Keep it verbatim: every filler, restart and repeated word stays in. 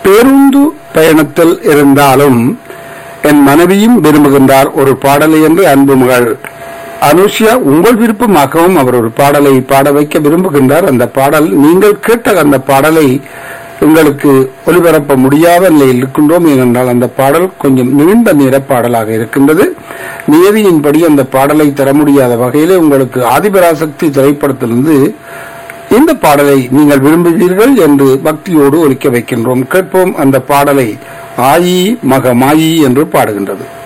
பேருந்து பயணத்தில் இருந்தாலும் என் மனைவியும் விரும்புகின்றார் ஒரு பாடலை என்று அன்பு மகள் அனுஷியா உங்கள் விருப்பமாகவும் அவர் ஒரு பாடலை பாட வைக்க விரும்புகின்றார். அந்த பாடல் நீங்கள் கேட்ட அந்த பாடலை உங்களுக்கு ஒலிபரப்ப முடியாத நிலையில் இருக்கின்றோம். ஏனென்றால் அந்த பாடல் கொஞ்சம் நீண்ட நேர பாடலாக இருக்கின்றது. நியதியின்படி அந்த பாடலை தர முடியாத வகையிலே உங்களுக்கு ஆதிபராசக்தி திரைப்படத்திலிருந்து இந்த பாடலை நீங்கள் விரும்புவீர்கள் என்று பக்தியோடு ஒலிக்க வைக்கின்றோம். கேட்போம் அந்த பாடலை. ஆயி மகமாயி என்று பாடுகின்றது.